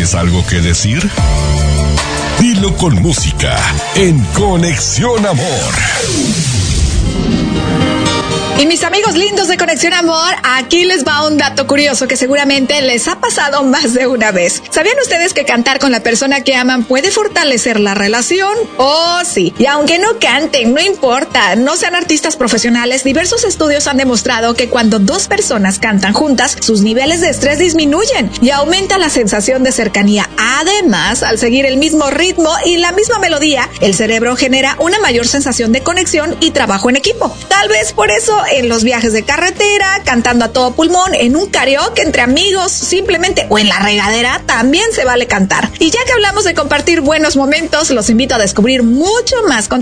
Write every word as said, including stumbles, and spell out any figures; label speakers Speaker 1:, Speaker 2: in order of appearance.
Speaker 1: ¿Tienes algo que decir? Dilo con música en Conexión Amor.
Speaker 2: Y mis amigos lindos de Conexión Amor, aquí les va un dato curioso que seguramente les ha pasado más de una vez. ¿Sabían ustedes que cantar con la persona que aman puede fortalecer la relación? Oh, sí. Y aunque no canten, no importa, no sean artistas profesionales, diversos estudios han demostrado que cuando dos personas cantan juntas, sus niveles de estrés disminuyen y aumenta la sensación de cercanía. Además, al seguir el mismo ritmo y la misma melodía, el cerebro genera una mayor sensación de conexión y trabajo en equipo. Tal vez por eso en los viajes de carretera, cantando a todo pulmón, en un karaoke entre amigos, simplemente, o en la regadera, también se vale cantar. Y ya que hablamos de compartir buenos momentos, los invito a descubrir mucho más contenido